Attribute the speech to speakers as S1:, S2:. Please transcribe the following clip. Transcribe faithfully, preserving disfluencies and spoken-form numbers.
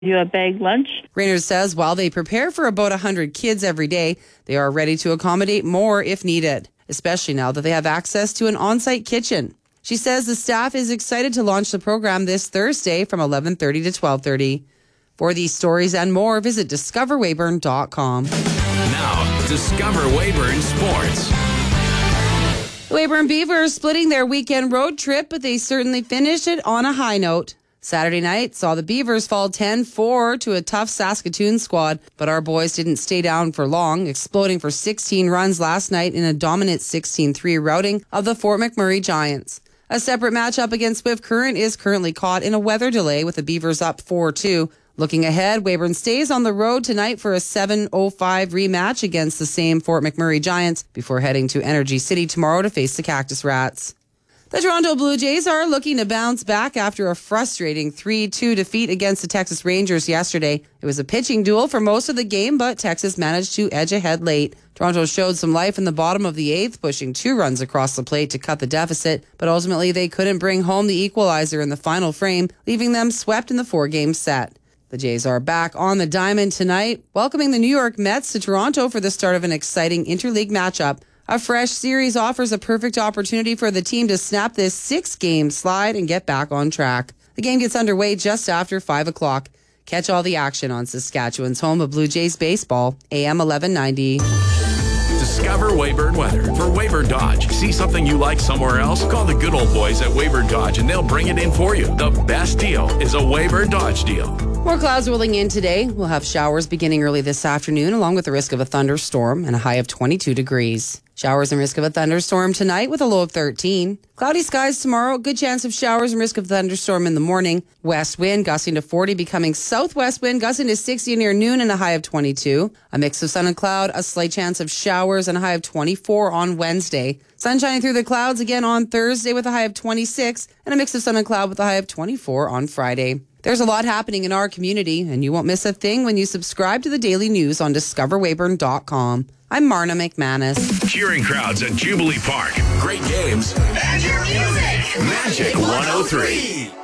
S1: you a bag lunch.
S2: Rayners says while they prepare for about one hundred kids every day, they are ready to accommodate more if needed, especially now that they have access to an on-site kitchen. She says the staff is excited to launch the program this Thursday from eleven thirty to twelve thirty. For these stories and more, visit discover weyburn dot com.
S3: Now, Discover Weyburn Sports.
S2: The Weyburn Beavers splitting their weekend road trip, but they certainly finished it on a high note. Saturday night saw the Beavers fall ten four to a tough Saskatoon squad, but our boys didn't stay down for long, exploding for sixteen runs last night in a dominant sixteen three routing of the Fort McMurray Giants. A separate matchup against Swift Current is currently caught in a weather delay with the Beavers up four two. Looking ahead, Weyburn stays on the road tonight for a seven oh five rematch against the same Fort McMurray Giants before heading to Energy City tomorrow to face the Cactus Rats. The Toronto Blue Jays are looking to bounce back after a frustrating three two defeat against the Texas Rangers yesterday. It was a pitching duel for most of the game, but Texas managed to edge ahead late. Toronto showed some life in the bottom of the eighth, pushing two runs across the plate to cut the deficit, but ultimately they couldn't bring home the equalizer in the final frame, leaving them swept in the four-game set. The Jays are back on the diamond tonight, welcoming the New York Mets to Toronto for the start of an exciting interleague matchup. A fresh series offers a perfect opportunity for the team to snap this six-game slide and get back on track. The game gets underway just after five o'clock. Catch all the action on Saskatchewan's home of Blue Jays baseball, A M eleven ninety.
S3: Discover Weyburn weather for Weyburn Dodge. See something you like somewhere else? Call the good old boys at Weyburn Dodge and they'll bring it in for you. The best deal is a Weyburn Dodge deal.
S2: More clouds rolling in today. We'll have showers beginning early this afternoon, along with the risk of a thunderstorm and a high of twenty-two degrees. Showers and risk of a thunderstorm tonight with a low of thirteen. Cloudy skies tomorrow. Good chance of showers and risk of thunderstorm in the morning. West wind gusting to forty, becoming southwest wind gusting to sixty near noon and a high of twenty-two. A mix of sun and cloud, a slight chance of showers and a high of twenty-four on Wednesday. Sun shining through the clouds again on Thursday with a high of twenty-six and a mix of sun and cloud with a high of twenty-four on Friday. There's a lot happening in our community, and you won't miss a thing when you subscribe to the daily news on discover weyburn dot com. I'm Marna McManus.
S3: Cheering crowds at Jubilee Park. Great games. And your music. Magic one oh three.